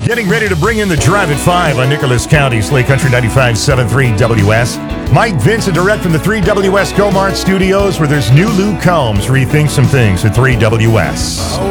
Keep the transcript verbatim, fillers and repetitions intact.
Getting ready to bring in the Drive at five on Nicholas County, Slay Country ninety-five point seven three W S. Mike Vincent direct from the three W S Comart Studios, where there's new Luke Combs rethinks some things at three W S.